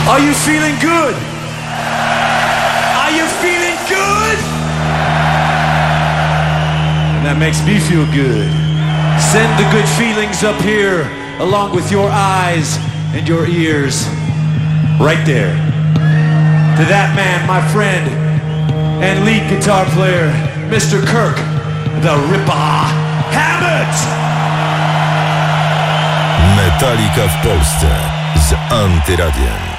Are you feeling good? Are you feeling good? And that makes me feel good. Send the good feelings up here along with your eyes and your ears. Right there. To that man, my friend and lead guitar player, Mr. Kirk, the Ripper Hammett! Metallica w Polsce z Antyradiem.